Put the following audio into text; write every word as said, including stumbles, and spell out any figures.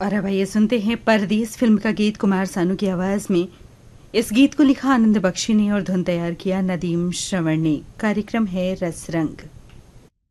और अब आइए सुनते हैं परदेस फिल्म का गीत कुमार सानू की आवाज में। इस गीत को लिखा आनंद बख्शी ने और धुन तैयार किया नदीम श्रवण ने। कार्यक्रम है रस रंग।